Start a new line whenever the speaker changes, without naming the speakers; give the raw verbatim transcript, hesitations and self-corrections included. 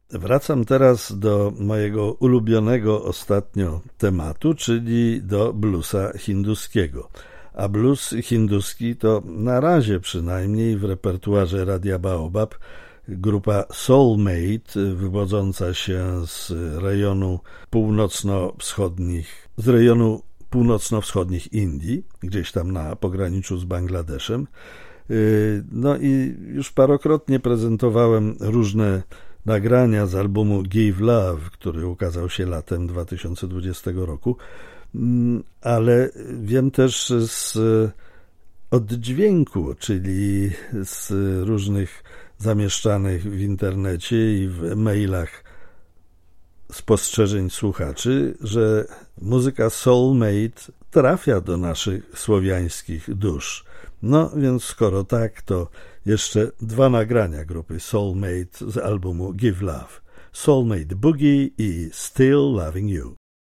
Wracam teraz do mojego ulubionego ostatnio tematu, czyli do bluesa hinduskiego. A blues hinduski to na razie przynajmniej w repertuarze Radia Baobab grupa Soulmate, wywodząca się z rejonu północno-wschodnich, z rejonu północno-wschodnich Indii, gdzieś tam na pograniczu z Bangladeszem. No i już parokrotnie prezentowałem różne nagrania z albumu Give Love, który ukazał się latem dwa tysiące dwudziestego roku, ale wiem też z oddźwięku, czyli z różnych zamieszczanych w internecie i w mailach spostrzeżeń słuchaczy, że muzyka Soulmate trafia do naszych słowiańskich dusz. No więc skoro tak, to jeszcze dwa nagrania grupy Soulmate z albumu Give Love. Soulmate Boogie i Still Loving You.